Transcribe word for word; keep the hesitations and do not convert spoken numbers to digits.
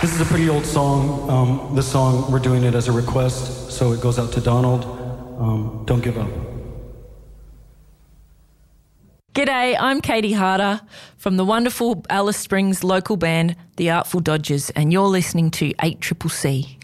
This is a pretty old song. Um, this song, we're doing it as a request, so it goes out to Donald. Um, don't give up. G'day, I'm Katie Harder from the wonderful Alice Springs local band, The Artful Dodgers, and you're listening to eight C C C.